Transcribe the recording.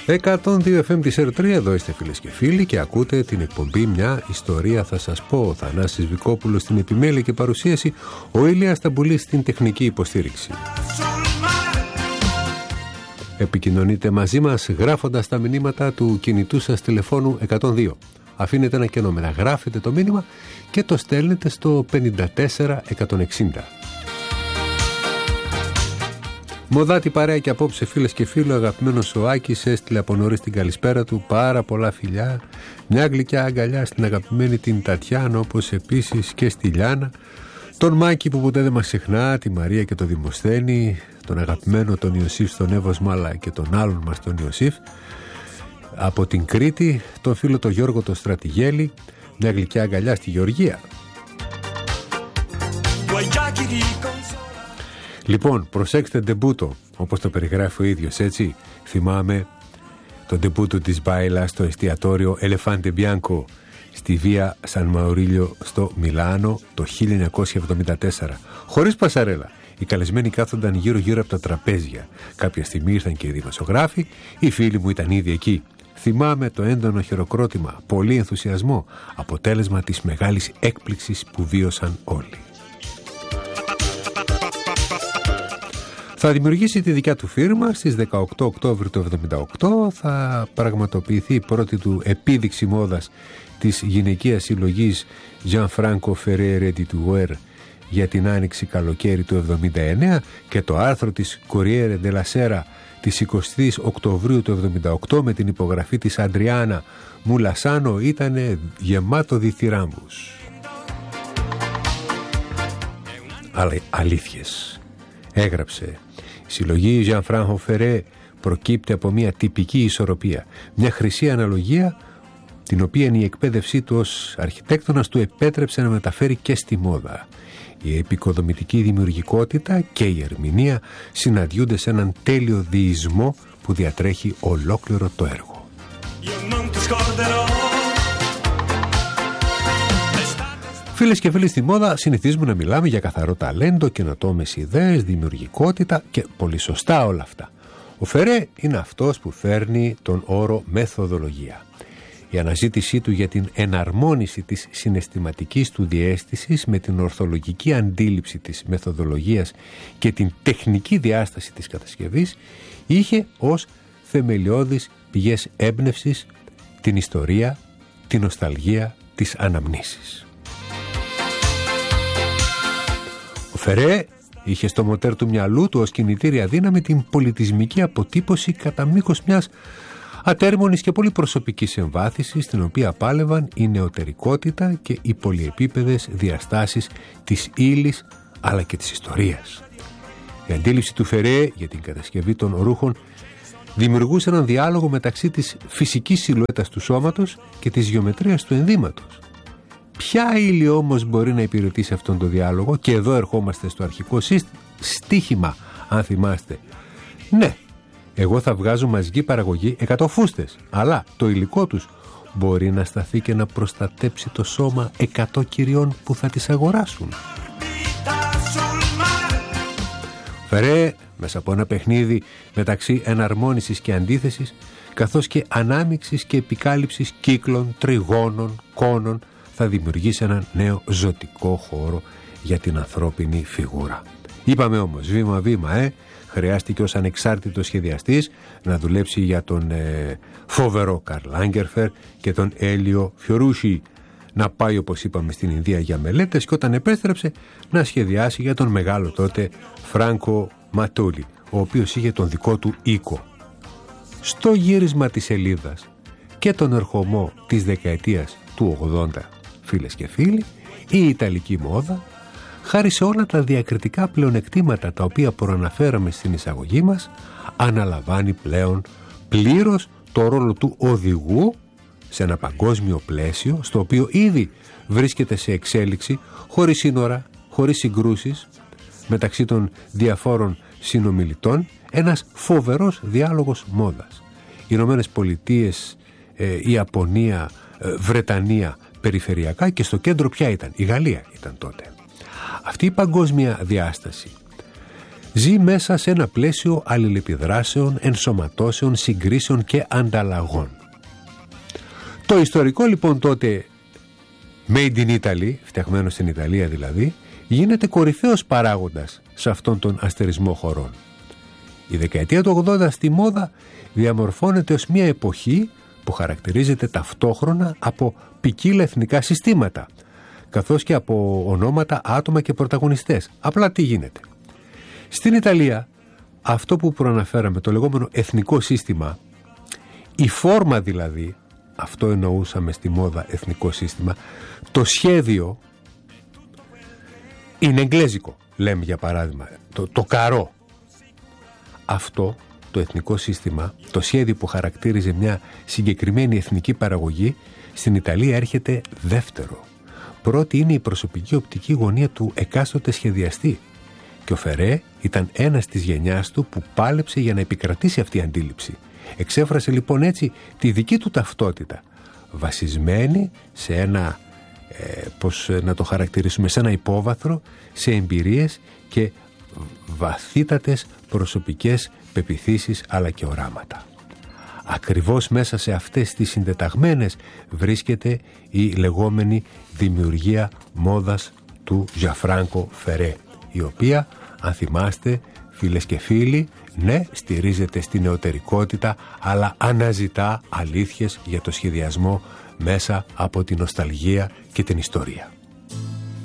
102 FM της R3, εδώ είστε φίλες και φίλοι και ακούτε την εκπομπή «Μια ιστορία θα σας πω». Ο Θανάσης Βικόπουλος στην επιμέλεια και παρουσίαση, ο Ηλίας Σταμπουλής στην τεχνική υποστήριξη. Επικοινωνείτε μαζί μας γράφοντας τα μηνύματα του κινητού σας τηλεφώνου 102. Αφήνετε ένα κενό, γράφετε το μήνυμα και το στέλνετε στο 54160. Μοδάτη παρέα και απόψε φίλες και φίλοι, ο αγαπημένος ο Άκης έστειλε από νωρίς την καλησπέρα του, πάρα πολλά φιλιά, μια γλυκιά αγκαλιά στην αγαπημένη την Τατιάνα, όπως επίσης και στη Λιάνα, τον Μάκη που ποτέ δεν μας ξεχνά, τη Μαρία και το Δημοσθένη, τον αγαπημένο τον Ιωσήφ στον Εύωσμα, αλλά και τον άλλον μας τον Ιωσήφ από την Κρήτη, τον φίλο τον Γιώργο το Στρατηγέλη, μια γλυκιά αγκαλιά στη Γεωργία. Λοιπόν, προσέξτε ντεμπούτο, όπως το περιγράφει ο ίδιος, έτσι. Θυμάμαι το ντεμπούτο της Μπάιλα στο εστιατόριο Ελεφάντε Μπιάνκο στη Βία Σαν Μαουρίλιο στο Μιλάνο το 1974. Χωρίς πασαρέλα. Οι καλεσμένοι κάθονταν γύρω-γύρω από τα τραπέζια. Κάποια στιγμή ήρθαν και οι δημοσιογράφοι, οι φίλοι μου ήταν ήδη εκεί. Θυμάμαι το έντονο χειροκρότημα, πολύ ενθουσιασμό, αποτέλεσμα της μεγάλης έκπληξης που βίωσαν όλοι. Θα δημιουργήσει τη δικιά του φίρμα στις 18 Οκτώβρη του 1978. Θα πραγματοποιηθεί η πρώτη του επίδειξη μόδας της γυναικείας συλλογής Gianfranco Ferré Ready to Wear για την άνοιξη καλοκαίρι του 1979 και το άρθρο της Corriere della Sera της 20 Οκτωβρίου του 1978 με την υπογραφή της Αντριάννα Μουλασάνο ήταν γεμάτο διθυράμπους. Αλήθειες. Έγραψε: η συλλογή Gianfranco Ferré προκύπτει από μια τυπική ισορροπία, μια χρυσή αναλογία, την οποία η εκπαίδευσή του ως αρχιτέκτονας του επέτρεψε να μεταφέρει και στη μόδα. Η επικοδομητική δημιουργικότητα και η ερμηνεία συναντιούνται σε έναν τέλειο διεισμό που διατρέχει ολόκληρο το έργο. Φίλες και φίλοι, στη μόδα συνηθίζουμε να μιλάμε για καθαρό ταλέντο, καινοτόμες ιδέες, δημιουργικότητα και πολύ σωστά όλα αυτά. Ο Φερέ είναι αυτός που φέρνει τον όρο μεθοδολογία. Η αναζήτησή του για την εναρμόνιση της συναισθηματικής του διαίσθησης με την ορθολογική αντίληψη της μεθοδολογίας και την τεχνική διάσταση της κατασκευής είχε ως θεμελιώδεις πηγές έμπνευσης την ιστορία, την νοσταλγία, τις αναμνήσεις. Ο Φερέ είχε στο μοτέρ του μυαλού του ως κινητήρια δύναμη την πολιτισμική αποτύπωση κατά μήκος μιας ατέρμονης και πολύ προσωπικής εμβάθυνσης, στην οποία πάλευαν η νεωτερικότητα και οι πολυεπίπεδες διαστάσεις της ύλης αλλά και της ιστορίας. Η αντίληψη του Φερέ για την κατασκευή των ρούχων δημιουργούσε έναν διάλογο μεταξύ της φυσικής σιλουέτας του σώματος και της γεωμετρίας του ενδύματος. Ποια ύλη όμως μπορεί να υπηρετήσει αυτόν τον διάλογο? Και εδώ ερχόμαστε στο αρχικό στίχημα, αν θυμάστε. Ναι, εγώ θα βγάζω μαζική παραγωγή 100 φούστες, αλλά το υλικό τους μπορεί να σταθεί και να προστατέψει το σώμα 100 κυριών που θα τις αγοράσουν. Φερέ, μέσα από ένα παιχνίδι μεταξύ εναρμόνισης και αντίθεσης, καθώς και ανάμειξης και επικάλυψης κύκλων, τριγώνων, κόνων, θα δημιουργήσει έναν νέο ζωτικό χώρο για την ανθρώπινη φιγούρα. Είπαμε όμως βήμα-βήμα, χρειάστηκε ως ανεξάρτητος σχεδιαστής να δουλέψει για τον φοβερό Καρλ Λάγκερφερ και τον Έλιο Φιωρούσι, να πάει όπως είπαμε στην Ινδία για μελέτες και όταν επέστρεψε να σχεδιάσει για τον μεγάλο τότε Φράνκο Ματούλη, ο οποίος είχε τον δικό του οίκο. Στο γύρισμα της σελίδας και τον ερχομό της δεκαετίας του 80, φίλες και φίλοι, η Ιταλική μόδα, χάρη σε όλα τα διακριτικά πλεονεκτήματα τα οποία προαναφέραμε στην εισαγωγή μας, αναλαμβάνει πλέον πλήρως το ρόλο του οδηγού σε ένα παγκόσμιο πλαίσιο, στο οποίο ήδη βρίσκεται σε εξέλιξη, χωρίς σύνορα, χωρίς συγκρούσεις μεταξύ των διαφόρων συνομιλητών, ένας φοβερός διάλογος μόδας. Οι Ηνωμένες Πολιτείες, η Ιαπωνία, Βρετανία περιφερειακά, και στο κέντρο ποια ήταν? Η Γαλλία ήταν τότε. Αυτή η παγκόσμια διάσταση ζει μέσα σε ένα πλαίσιο αλληλεπιδράσεων, ενσωματώσεων, συγκρίσεων και ανταλλαγών. Το ιστορικό λοιπόν τότε Made in Italy, φτιαγμένο στην Ιταλία δηλαδή, γίνεται κορυφαίος παράγοντας σε αυτόν τον αστερισμό χωρών. Η δεκαετία του 80 στη μόδα διαμορφώνεται ως μια εποχή που χαρακτηρίζεται ταυτόχρονα από ποικίλα εθνικά συστήματα, καθώς και από ονόματα, άτομα και πρωταγωνιστές. Απλά τι γίνεται? Στην Ιταλία, αυτό που προαναφέραμε, το λεγόμενο εθνικό σύστημα, η φόρμα δηλαδή, αυτό εννοούσαμε στη μόδα εθνικό σύστημα, το σχέδιο είναι εγγλέζικο, λέμε για παράδειγμα, το καρό. Αυτό το εθνικό σύστημα, το σχέδιο που χαρακτήριζε μια συγκεκριμένη εθνική παραγωγή, στην Ιταλία έρχεται δεύτερο. Πρώτη είναι η προσωπική οπτική γωνία του εκάστοτε σχεδιαστή. Και ο Φερέ ήταν ένας της γενιάς του που πάλεψε για να επικρατήσει αυτή η αντίληψη. Εξέφρασε λοιπόν έτσι τη δική του ταυτότητα, βασισμένη σε ένα, πώς να το χαρακτηρίσουμε, σε ένα υπόβαθρο, σε εμπειρίες και βαθύτατες προσωπικές πεποιθήσεις αλλά και οράματα. Ακριβώς μέσα σε αυτές τις συντεταγμένες βρίσκεται η λεγόμενη δημιουργία μόδας του Gianfranco Ferré, η οποία, αν θυμάστε φίλες και φίλοι, ναι, στηρίζεται στη νεωτερικότητα, αλλά αναζητά αλήθειες για το σχεδιασμό μέσα από την νοσταλγία και την ιστορία.